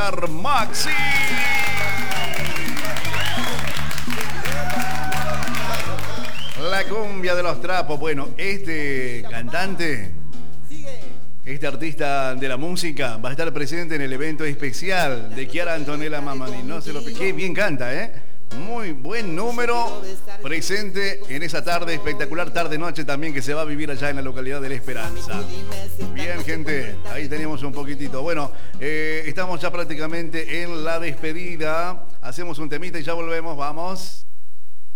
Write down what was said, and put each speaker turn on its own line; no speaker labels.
Oscar Maxi. La cumbia de los trapos. Bueno, este cantante, este artista de la música va a estar presente en el evento especial de Chiara Antonella Mamani. No se lo qué bien canta, ¿eh? Muy buen número presente en esa tarde, espectacular tarde-noche también que se va a vivir allá en la localidad de La Esperanza. Bien, gente, ahí teníamos un poquitito. Bueno, estamos ya prácticamente en la despedida. Hacemos un temita y ya volvemos, vamos.